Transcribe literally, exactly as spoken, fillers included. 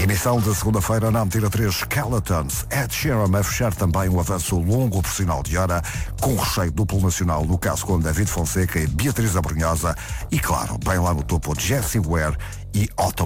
Emissão de segunda-feira na Antena três, Skeletons, Ed Sheeran a fechar também um avanço longo por sinal de hora, com recheio duplo nacional, no caso com David Fonseca e Beatriz Abrunhosa, e claro, bem lá no topo, Jessie Ware e Otto